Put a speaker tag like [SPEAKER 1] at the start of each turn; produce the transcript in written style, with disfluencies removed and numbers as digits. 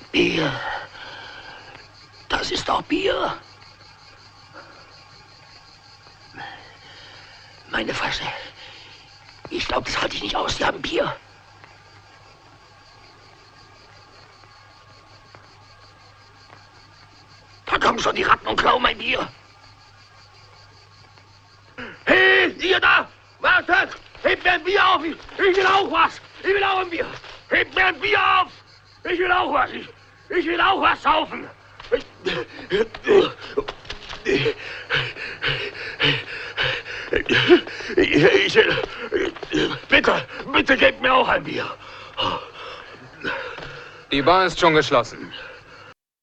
[SPEAKER 1] Bier. Das ist doch Bier. Meine Fresse. Ich glaube, das halte ich nicht aus. Die haben Bier. Da kommen schon die Ratten und klauen mein Bier. Hey, ihr da! Wartet! Hebt mir ein Bier auf! Ich will auch was! Ich will auch ein Bier! Hebt mir ein Bier auf! Ich will auch was! Ich will auch was saufen! Ich will... Bitte gebt mir auch ein Bier!
[SPEAKER 2] Die Bar ist schon geschlossen.